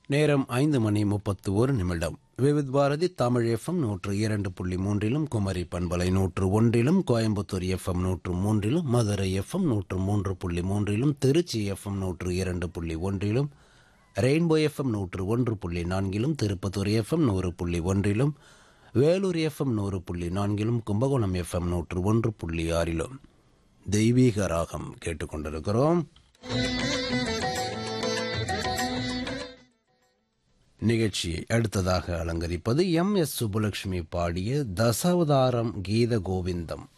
நேரம் 5:31. விவித் பாரதி தமிழ் எஃப்எம் 102.3, குமரி பண்பலை 101, Coimbatore FM 103, Madurai FM 103.3, Trichy FM 102.1, rainbow FM 101.4, Tirupattur FM 100.1, Vellore FM 100.4, Kumbakonam FM 101.6 தெய்வீக ராகம் கேட்டுக்கொண்டிருக்கிறோம். நிகழ்ச்சியை அடுத்ததாக அலங்கரிப்பது எம்.எஸ். சுப்புலட்சுமி பாடிய தசாவதாரம் கீத கோவிந்தம்.